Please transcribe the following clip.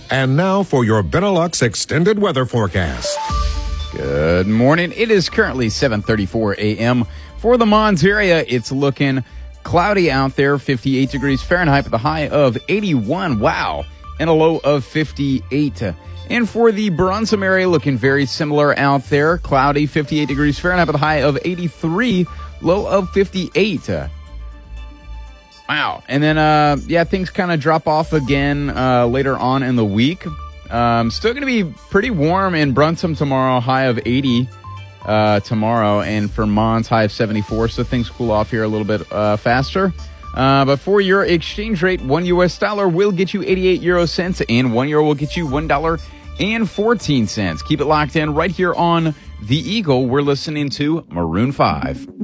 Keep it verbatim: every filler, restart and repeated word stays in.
And now for your Benelux extended weather forecast. Good morning. It is currently seven thirty-four a.m. For the Mons area, it's looking cloudy out there, fifty-eight degrees Fahrenheit with a high of eighty-one. Wow. And a low of fifty-eight. And for the Bronson area, looking very similar out there, cloudy, fifty-eight degrees Fahrenheit with a high of eighty-three, low of fifty-eight. Wow. And then, uh, yeah, things kind of drop off again uh, later on in the week. Um, still going to be pretty warm in Brunson tomorrow, high of eighty uh, tomorrow. And for Mons, high of seventy-four. So things cool off here a little bit uh, faster. Uh, but for your exchange rate, one U S dollar will get you eighty-eight euro cents, and one euro will get you one dollar and fourteen cents. Keep it locked in right here on The Eagle. We're listening to Maroon five.